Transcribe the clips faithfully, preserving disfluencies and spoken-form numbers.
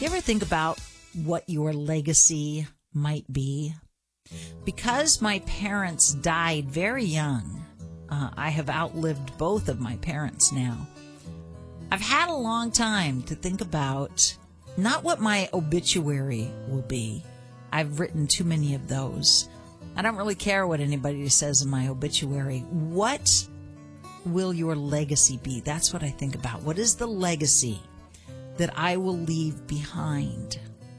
You ever think about what your legacy might be? Because my parents died very young, uh, I have outlived both of my parents now. I've had a long time to think about not what my obituary will be. I've written too many of those. I don't really care what anybody says in my obituary. What will your legacy be? That's what I think about. What is the legacy that I will leave behind?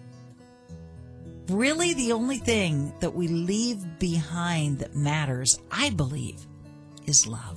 Really, the only thing that we leave behind that matters, I believe, is love.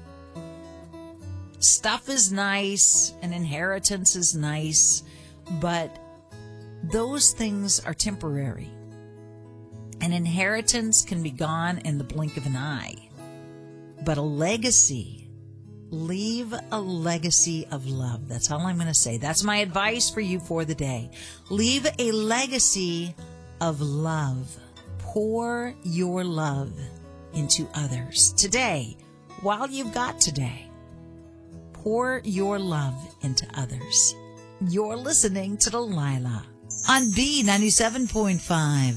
Stuff is nice, and inheritance is nice, but those things are temporary. An inheritance can be gone in the blink of an eye. But a legacy, leave a legacy of love. That's all I'm going to say. That's my advice for you for the day. Leave a legacy of love. Pour your love into others. Today, while you've got today, pour your love into others. You're listening to Delilah on B ninety-seven point five.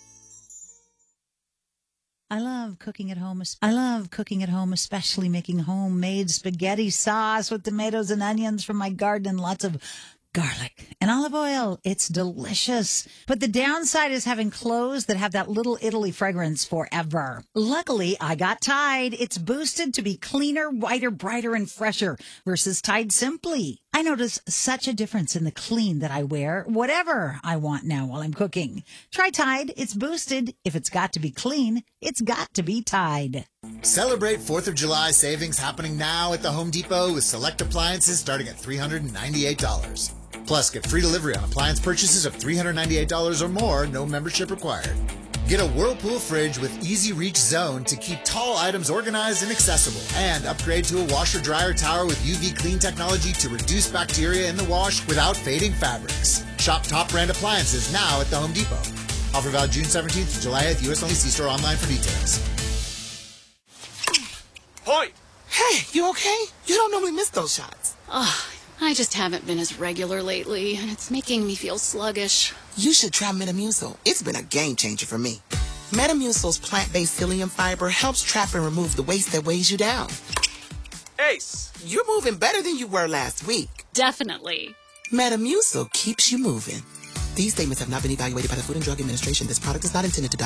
I love cooking at home. I love cooking at home, especially making homemade spaghetti sauce with tomatoes and onions from my garden and lots of garlic and olive oil. It's delicious. But the downside is having clothes that have that little Italy fragrance forever. Luckily, I got Tide. It's boosted to be cleaner, whiter, brighter, and fresher versus Tide Simply. I notice such a difference in the clean that I wear, whatever I want now while I'm cooking. Try Tide. It's boosted. If it's got to be clean, it's got to be Tide. Celebrate fourth of July savings happening now at the Home Depot with select appliances starting at three hundred ninety-eight dollars. Plus, get free delivery on appliance purchases of three hundred ninety-eight dollars or more, no membership required. Get a Whirlpool fridge with Easy Reach Zone to keep tall items organized and accessible. And upgrade to a washer-dryer tower with U V clean technology to reduce bacteria in the wash without fading fabrics. Shop top brand appliances now at the Home Depot. Offer valid June seventeenth to July eighth, U S only. See store online for details. Hoy! Hey, you okay? You don't normally miss those shots. Ugh, I just haven't been as regular lately, and it's making me feel sluggish. You should try Metamucil. It's been a game changer for me. Metamucil's plant-based psyllium fiber helps trap and remove the waste that weighs you down. Ace! You're moving better than you were last week. Definitely. Metamucil keeps you moving. These statements have not been evaluated by the Food and Drug Administration. This product is not intended to